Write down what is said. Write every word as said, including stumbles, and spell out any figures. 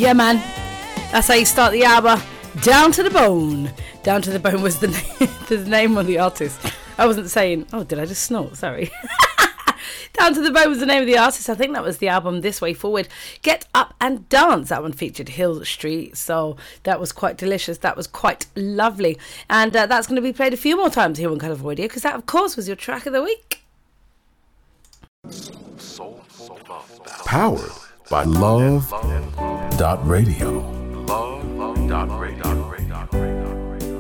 Yeah, man. That's how you start the album. Down to the Bone. Down to the Bone was the name, the name of the artist. I wasn't saying, oh, did I just snort? Sorry. Down to the Bone was the name of the artist. I think that was the album This Way Forward. Get Up and Dance. That one featured Hill Street. So that was quite delicious. That was quite lovely. And uh, that's going to be played a few more times here on Colourful Radio, because that, of course, was your track of the week. Powered by Love dot Radio. Love dot radio.